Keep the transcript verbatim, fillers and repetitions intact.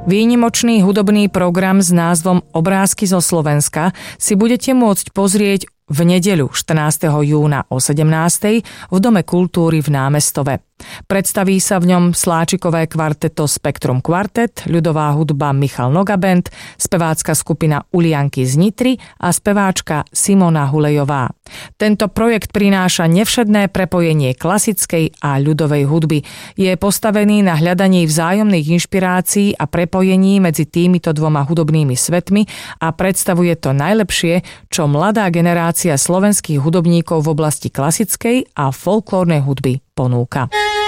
Výnimočný hudobný program s názvom Obrázky zo Slovenska si budete môcť pozrieť v nedeľu štrnásteho júna o sedemnástej v Dome kultúry v Námestove. Predstaví sa v ňom sláčikové kvarteto Spektrum Quartet, ľudová hudba Michal Noga Band, spevácka skupina Ulianky z Nitry a speváčka Simona Hulejová. Tento projekt prináša nevšedné prepojenie klasickej a ľudovej hudby. Je postavený na hľadaní vzájomných inšpirácií a prepojení medzi týmito dvoma hudobnými svetmi a predstavuje to najlepšie, čo mladá generácia slovenských hudobníkov v oblasti klasickej a folklórnej hudby ponúka.